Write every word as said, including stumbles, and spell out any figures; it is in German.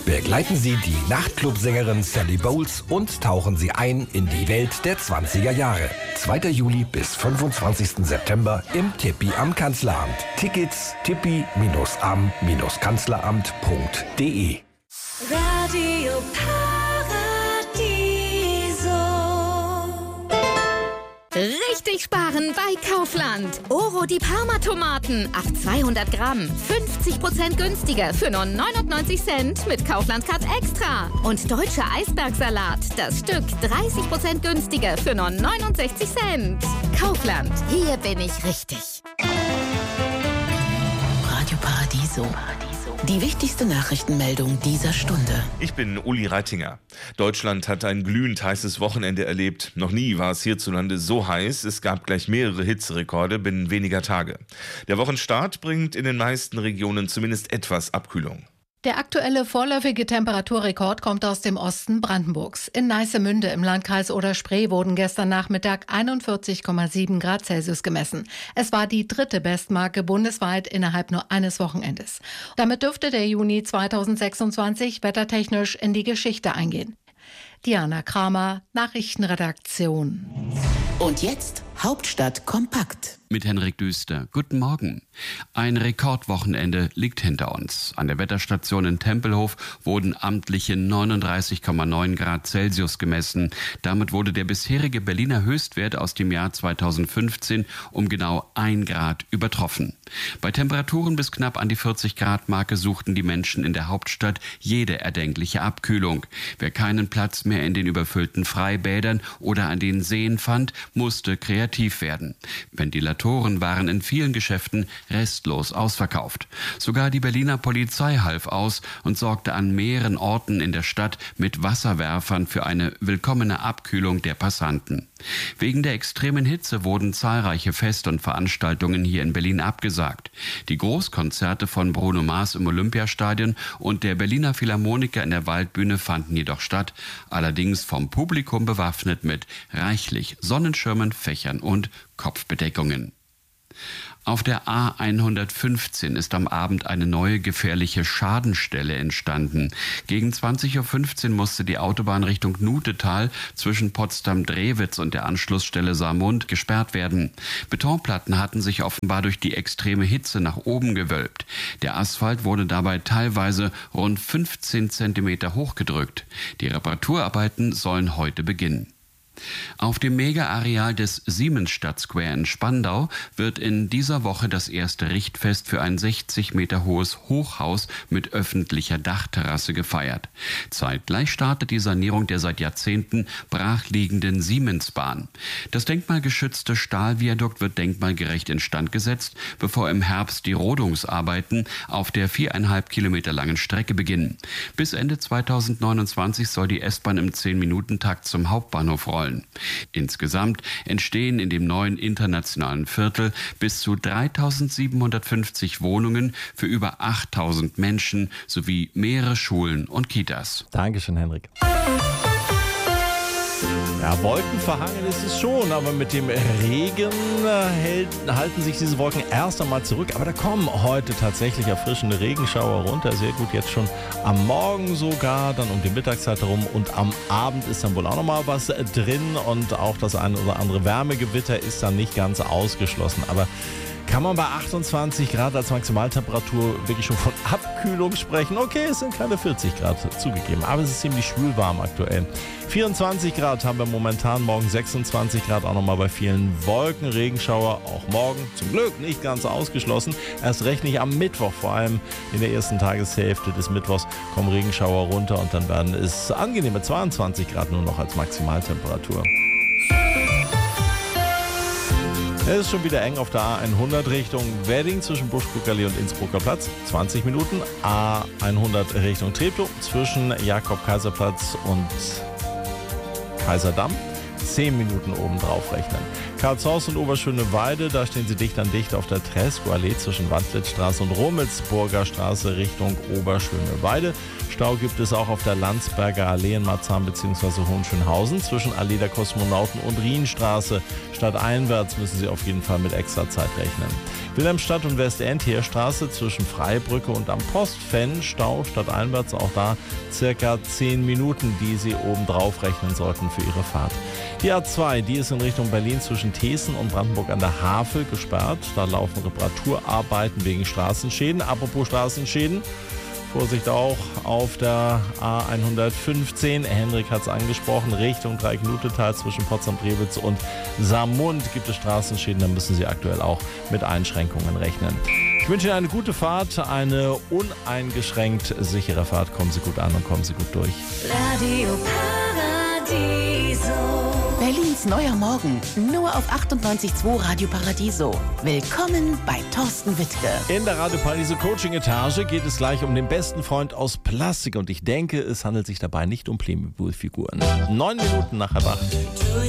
Begleiten Sie die Nachtclubsängerin Sally Bowles und tauchen Sie ein in die Welt der zwanziger Jahre. zweiter Juli bis fünfundzwanzigsten September im Tippi am Kanzleramt. Tickets tippi am kanzleramt punkt de. Radio Richtig sparen bei Kaufland. Oro die Parma-Tomaten auf zweihundert Gramm. fünfzig Prozent günstiger für nur neunundneunzig Cent mit Kaufland-Card Extra. Und deutscher Eisbergsalat. Das Stück dreißig Prozent günstiger für nur neunundsechzig Cent. Kaufland. Hier bin ich richtig. Radio Paradiso. Die wichtigste Nachrichtenmeldung dieser Stunde. Ich bin Uli Reitinger. Deutschland hat ein glühend heißes Wochenende erlebt. Noch nie war es hierzulande so heiß. Es gab gleich mehrere Hitzerekorde binnen weniger Tage. Der Wochenstart bringt in den meisten Regionen zumindest etwas Abkühlung. Der aktuelle vorläufige Temperaturrekord kommt aus dem Osten Brandenburgs. In Neissemünde im Landkreis Oder-Spree wurden gestern Nachmittag einundvierzig Komma sieben Grad Celsius gemessen. Es war die dritte Bestmarke bundesweit innerhalb nur eines Wochenendes. Damit dürfte der Juni zweitausendsechsundzwanzig wettertechnisch in die Geschichte eingehen. Diana Kramer, Nachrichtenredaktion. Und jetzt Hauptstadt kompakt. Mit Henrik Düster. Guten Morgen. Ein Rekordwochenende liegt hinter uns. An der Wetterstation in Tempelhof wurden amtliche neununddreißig Komma neun Grad Celsius gemessen. Damit wurde der bisherige Berliner Höchstwert aus dem Jahr zweitausendfünfzehn um genau ein Grad übertroffen. Bei Temperaturen bis knapp an die vierzig Grad Marke suchten die Menschen in der Hauptstadt jede erdenkliche Abkühlung. Wer keinen Platz mehr in den überfüllten Freibädern oder an den Seen fand, musste kreativ werden. Ventilatoren waren in vielen Geschäften restlos ausverkauft. Sogar die Berliner Polizei half aus und sorgte an mehreren Orten in der Stadt mit Wasserwerfern für eine willkommene Abkühlung der Passanten. Wegen der extremen Hitze wurden zahlreiche Feste und Veranstaltungen hier in Berlin abgesagt. Die Großkonzerte von Bruno Mars im Olympiastadion und der Berliner Philharmoniker in der Waldbühne fanden jedoch statt, allerdings vom Publikum bewaffnet mit reichlich Sonnenschirmen, Fächern und Kopfbedeckungen. Auf der A hundertfünfzehn ist am Abend eine neue gefährliche Schadenstelle entstanden. Gegen zwanzig Uhr fünfzehn musste die Autobahn Richtung Nutetal zwischen Potsdam-Drewitz und der Anschlussstelle Saarmund gesperrt werden. Betonplatten hatten sich offenbar durch die extreme Hitze nach oben gewölbt. Der Asphalt wurde dabei teilweise rund fünfzehn Zentimeter hochgedrückt. Die Reparaturarbeiten sollen heute beginnen. Auf dem Mega-Areal des Siemensstadt Square in Spandau wird in dieser Woche das erste Richtfest für ein sechzig Meter hohes Hochhaus mit öffentlicher Dachterrasse gefeiert. Zeitgleich startet die Sanierung der seit Jahrzehnten brachliegenden Siemensbahn. Das denkmalgeschützte Stahlviadukt wird denkmalgerecht instand gesetzt, bevor im Herbst die Rodungsarbeiten auf der viereinhalb Kilometer langen Strecke beginnen. Bis Ende zweitausendneunundzwanzig soll die S-Bahn im zehn-Minuten-Takt zum Hauptbahnhof rollen. Insgesamt entstehen in dem neuen internationalen Viertel bis zu dreitausendsiebenhundertfünfzig Wohnungen für über achttausend Menschen sowie mehrere Schulen und Kitas. Dankeschön, Henrik. Ja, wolkenverhangen ist es schon, aber mit dem Regen äh, hält, halten sich diese Wolken erst einmal zurück. Aber da kommen heute tatsächlich erfrischende Regenschauer runter. Sehr gut, jetzt schon am Morgen sogar, dann um die Mittagszeit herum. Und am Abend ist dann wohl auch noch mal was drin. Und auch das eine oder andere Wärmegewitter ist dann nicht ganz ausgeschlossen. Aber kann man bei achtundzwanzig Grad als Maximaltemperatur wirklich schon von Abkühlung sprechen? Okay, es sind keine vierzig Grad zugegeben, aber es ist ziemlich schwül warm aktuell. vierundzwanzig Grad haben wir momentan, morgen sechsundzwanzig Grad, auch nochmal bei vielen Wolken, Regenschauer, auch morgen zum Glück nicht ganz ausgeschlossen. Erst recht nicht am Mittwoch, vor allem in der ersten Tageshälfte des Mittwochs kommen Regenschauer runter und dann werden es angenehme zweiundzwanzig Grad nur noch als Maximaltemperatur. Es ist schon wieder eng auf der A hundert Richtung Wedding zwischen Buschbuckerlee und Innsbrucker Platz. zwanzig Minuten. A hundert Richtung Treptow zwischen Jakob-Kaiser-Platz und Kaiserdamm. zehn Minuten oben drauf rechnen. Karlshorst und Oberschöneweide, da stehen Sie dicht an dicht auf der Tresco-Allee zwischen Wandlitzstraße und Rummelsburger Straße Richtung Oberschöneweide. Stau gibt es auch auf der Landsberger Allee in Marzahn bzw. Hohenschönhausen zwischen Allee der Kosmonauten und Rienstraße. Stadteinwärts müssen Sie auf jeden Fall mit extra Zeit rechnen. Wilhelmstadt und Westendheerstraße zwischen Freibrücke und am Postfenn. Stau stadteinwärts, auch da circa zehn Minuten, die Sie obendrauf rechnen sollten für Ihre Fahrt. Die A zwei, die ist in Richtung Berlin zwischen Thesen und Brandenburg an der Havel gesperrt. Da laufen Reparaturarbeiten wegen Straßenschäden. Apropos Straßenschäden, Vorsicht auch auf der A hundertfünfzehn. Henrik hat es angesprochen, Richtung Dreiecknutetal zwischen Potsdam-Drewitz und Saarmund gibt es Straßenschäden. Da müssen Sie aktuell auch mit Einschränkungen rechnen. Ich wünsche Ihnen eine gute Fahrt, eine uneingeschränkt sichere Fahrt. Kommen Sie gut an und kommen Sie gut durch. Radio Paradiso. Berlins neuer Morgen, nur auf achtundneunzig Komma zwei Radio Paradiso. Willkommen bei Thorsten Wittke. In der Radio Paradiso Coaching Etage geht es gleich um den besten Freund aus Plastik und ich denke, es handelt sich dabei nicht um Playmobil-Figuren. Neun Minuten nach halb acht.